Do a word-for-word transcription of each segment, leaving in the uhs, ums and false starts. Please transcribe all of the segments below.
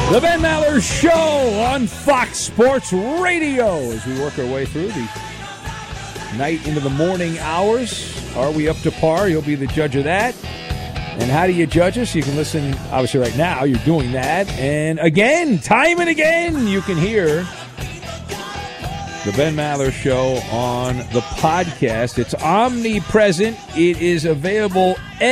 The Ben Maller Show on Fox Sports Radio as we work our way through the night into the morning hours. Are we up to par? You'll be the judge of that. And how do you judge us? You can listen, obviously right now, you're doing that. And again, time and again, you can hear the Ben Maller Show on the podcast. It's omnipresent. It is available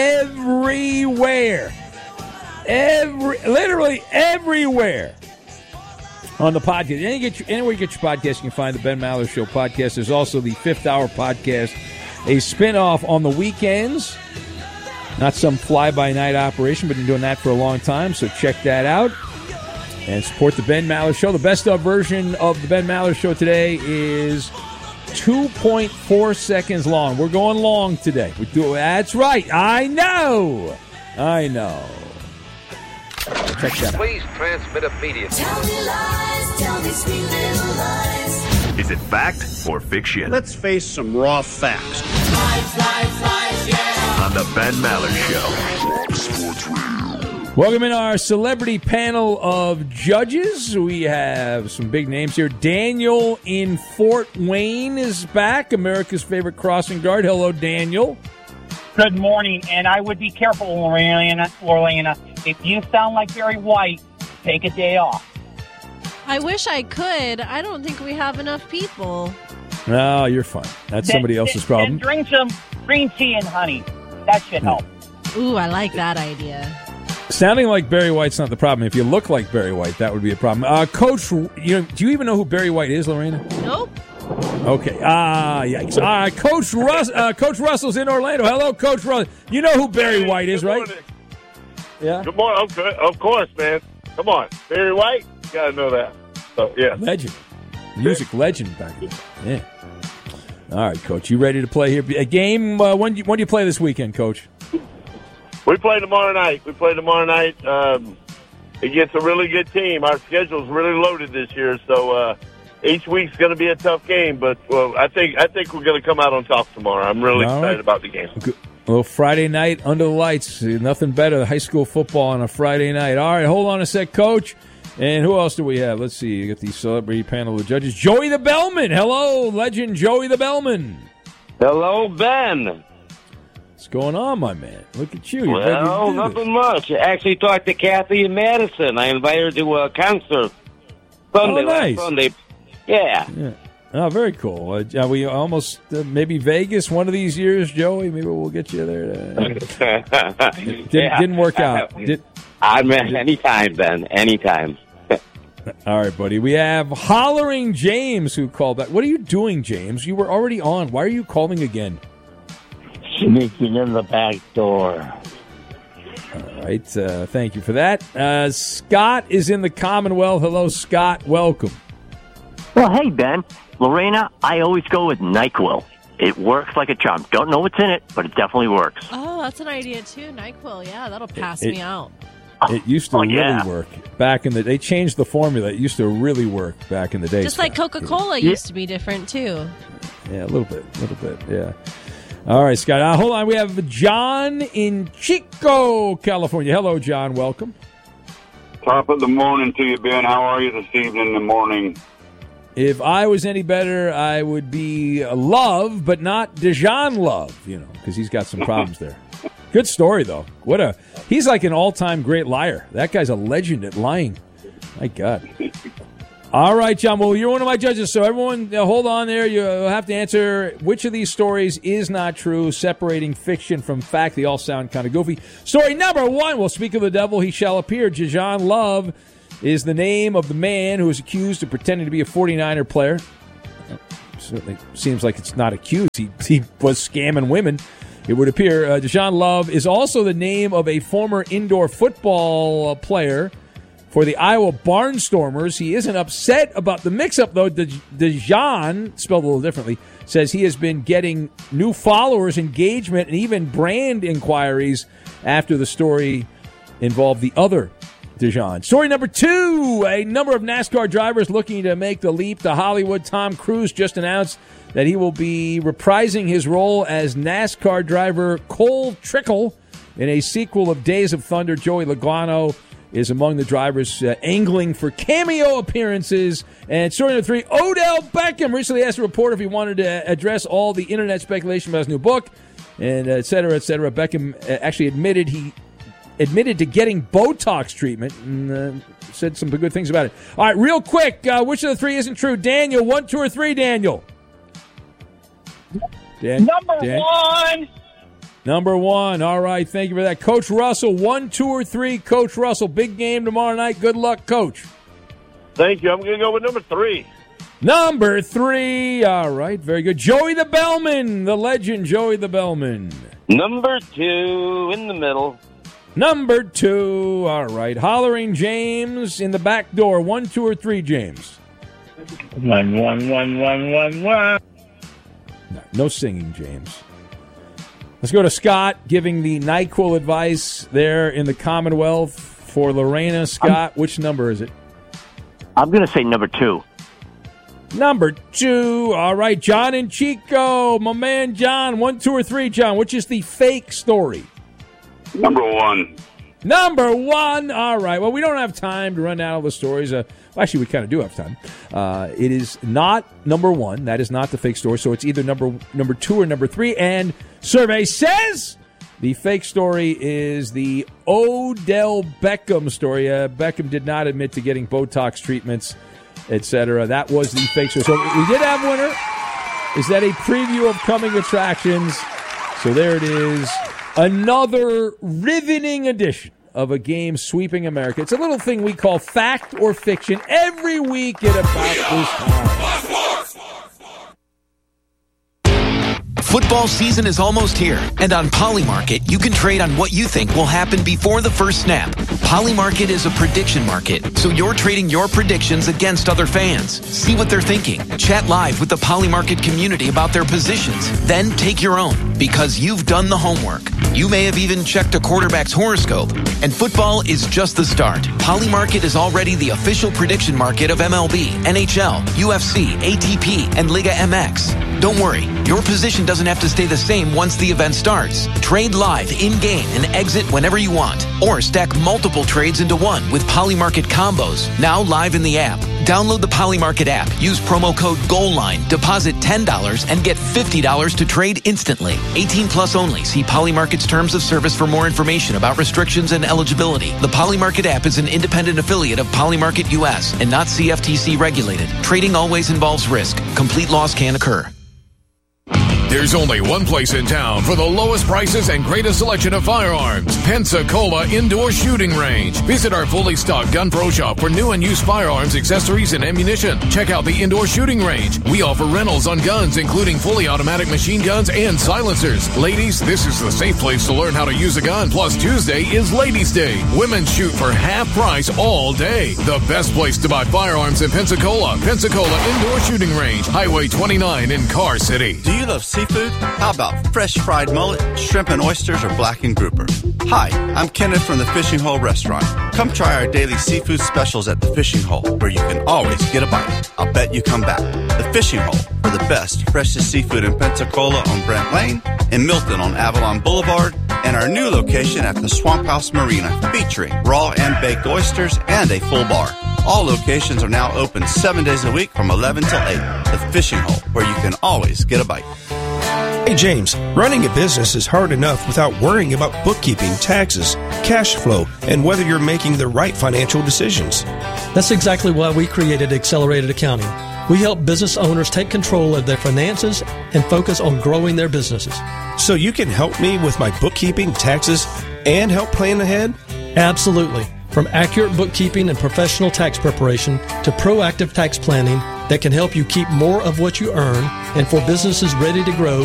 everywhere. Every, literally everywhere on the podcast. Any get your, anywhere you get your podcast, you can find the Ben Maller Show podcast. There's also the Fifth Hour podcast, a spinoff on the weekends. Not some fly-by-night operation, but been doing that for a long time, so check that out. And support the Ben Maller Show. The best of version of the Ben Maller Show today is two point four seconds long. We're going long today. We do. That's right. I know. I know. Check that out. Please transmit immediately. Tell me lies, tell me sweet little lies. Is it fact or fiction? Let's face some raw facts. Lies, lies, lies, yeah. On the Ben Maller Show. Sports Radio. Welcome in our celebrity panel of judges. We have some big names here. Daniel in Fort Wayne is back, America's favorite crossing guard. Hello, Daniel. Good morning, and I would be careful, Lorena. Lorena. If you sound like Barry White, take a day off. I wish I could. I don't think we have enough people. No, you're fine. That's Then- somebody else's then- problem. then drink some green tea and honey. That should help. Ooh, I like that idea. Sounding like Barry White's not the problem. If you look like Barry White, that would be a problem. Uh, Coach, you know, do you even know who Barry White is, Lorena? Nope. Okay. Ah, yikes. Uh, Coach Russ, uh, Coach Russell's in Orlando. Hello, Coach Russell. You know who Barry White is, right? Yeah. Good morning. Okay. Of course, man. Come on. Barry White? You got to know that. So, yeah. Legend. Music legend back then. Yeah. All right, Coach. You ready to play here? A game, uh, when, do you, when do you play this weekend, Coach? We play tomorrow night. We play tomorrow night. Um, against a really good team. Our schedule's really loaded this year, so uh, each week's going to be a tough game. But well, I think I think we're going to come out on top tomorrow. I'm really All excited right. about the game. Good. Well, Friday night under the lights. Nothing better than high school football on a Friday night. All right, hold on a sec, Coach. And who else do we have? Let's see. You got the celebrity panel of judges. Joey the Bellman. Hello, legend Joey the Bellman. Hello, Ben. What's going on, my man? Look at you. You're ready to Well, do nothing this. much. I actually talked to Kathy in Madison. I invited her to a concert Sunday. Oh, nice. Last Sunday. Yeah. Yeah. Oh, very cool. Uh, are we almost uh, maybe Vegas one of these years, Joey? Maybe we'll get you there. To, didn't, Yeah. didn't work out. Did, I mean, anytime, Ben. Anytime. all right, buddy. We have Hollering James who called back. What are you doing, James? You were already on. Why are you calling again? Sneaking in the back door. All right. Uh, thank you for that. Uh, Scott is in the Commonwealth. Hello, Scott. Welcome. Well, hey, Ben. Lorena, I always go with NyQuil. It works like a charm. Don't know what's in it, but it definitely works. Oh, that's an idea, too. NyQuil. Yeah, that'll pass It- me out. It used to Oh, really yeah. work back in the. They changed the formula. It used to really work back in the day. Just like Scott. Coca-Cola Yeah. used to be different, too. Yeah, a little bit, a little bit, yeah. All right, Scott. Uh, hold on. We have John in Chico, California. Hello, John. Welcome. Top of the morning to you, Ben. How are you this evening in the morning? If I was any better, I would be Love, but not Dejan Love, you know, because he's got some problems there. Good story, though. What a he's like an all-time great liar. That guy's a legend at lying. My God. All right, John. Well, you're one of my judges, so everyone uh, hold on there. You'll have to answer which of these stories is not true, separating fiction from fact. They all sound kind of goofy. Story number one, we'll speak of the devil. He shall appear. Dejan Love is the name of the man who is accused of pretending to be a forty-niner player. Certainly seems like it's not accused. He, he was scamming women, it would appear. Uh, Dejan Love is also the name of a former indoor football uh, player for the Iowa Barnstormers. He isn't upset about the mix-up, though. De- Dejan, spelled a little differently, says he has been getting new followers, engagement, and even brand inquiries after the story involved the other Dejan. Story number two, a number of NASCAR drivers looking to make the leap to Hollywood. Tom Cruise just announced that he will be reprising his role as NASCAR driver Cole Trickle in a sequel of Days of Thunder. Joey Logano is among the drivers uh, angling for cameo appearances. And story number three, Odell Beckham recently asked a reporter if he wanted to address all the internet speculation about his new book, and uh, et cetera, et cetera. Beckham uh, actually admitted he admitted to getting Botox treatment and uh, said some good things about it. All right, real quick, uh, which of the three isn't true? Daniel, one, two, or three, Daniel? Dan- Number Dan- one. Number one. All right, thank you for that. Coach Russell, one, two, or three. Coach Russell, big game tomorrow night. Good luck, Coach. Thank you. I'm going to go with number three. Number three. All right, very good. Joey the Bellman, the legend Joey the Bellman. Number two in the middle. Number two. All right. Hollering James in the back door. One, two, or three, James? One, one, one, one, one, one. No, no singing, James. Let's go to Scott giving the NyQuil advice there in the Commonwealth for Lorena. Scott, I'm, which number is it? I'm going to say number two. Number two. All right, John and Chico. My man John. One, two, or three, John. Which is the fake story? Number one. Number one. All right. Well, we don't have time to run down all the stories. Uh, well, actually, we kind of do have time. Uh, it is not number one. That is not the fake story. So it's either number number two or number three. And survey says the fake story is the Odell Beckham story. Uh, Beckham did not admit to getting Botox treatments, et cetera. That was the fake story. So we did have a winner. Is that a preview of coming attractions? So there it is. Another riveting edition of a game sweeping America. It's a little thing we call fact or fiction every week at about this time. Football season is almost here, and on Polymarket, you can trade on what you think will happen before the first snap. Polymarket is a prediction market, so you're trading your predictions against other fans. See what they're thinking. Chat live with the Polymarket community about their positions. Then take your own, because you've done the homework. You may have even checked a quarterback's horoscope. And football is just the start. Polymarket is already the official prediction market of M L B, N H L, U F C, A T P, and Liga M X. Don't worry, your position doesn't have to stay the same once the event starts. Trade live, in-game, and exit whenever you want. Or stack multiple trades into one with Polymarket combos, now live in the app. Download the Polymarket app, use promo code GOALLINE, deposit ten dollars, and get fifty dollars to trade instantly. eighteen plus only. See Polymarket's terms of service for more information about restrictions and eligibility. The Polymarket app is an independent affiliate of Polymarket U S and not C F T C regulated. Trading always involves risk. Complete loss can occur. There's only one place in town for the lowest prices and greatest selection of firearms. Pensacola Indoor Shooting Range. Visit our fully stocked Gun Pro Shop for new and used firearms, accessories, and ammunition. Check out the Indoor Shooting Range. We offer rentals on guns, including fully automatic machine guns and silencers. Ladies, this is the safe place to learn how to use a gun. Plus, Tuesday is Ladies' Day. Women shoot for half price all day. The best place to buy firearms in Pensacola. Pensacola Indoor Shooting Range. Highway twenty-nine in Car City. Do you love seafood? How about fresh fried mullet, shrimp and oysters, or blackened grouper? Hi, I'm Kenneth from the Fishing Hole Restaurant. Come try our daily seafood specials at the Fishing Hole, where you can always get a bite. I'll bet you come back. The Fishing Hole, for the best, freshest seafood in Pensacola on Brent Lane, in Milton on Avalon Boulevard, and our new location at the Swamp House Marina, featuring raw and baked oysters and a full bar. All locations are now open seven days a week from eleven till eight. The Fishing Hole, where you can always get a bite. Hey James, running a business is hard enough without worrying about bookkeeping, taxes, cash flow, and whether you're making the right financial decisions. That's exactly why we created Accelerated Accounting. We help business owners take control of their finances and focus on growing their businesses. So you can help me with my bookkeeping, taxes, and help plan ahead? Absolutely. From accurate bookkeeping and professional tax preparation to proactive tax planning that can help you keep more of what you earn, and for businesses ready to grow,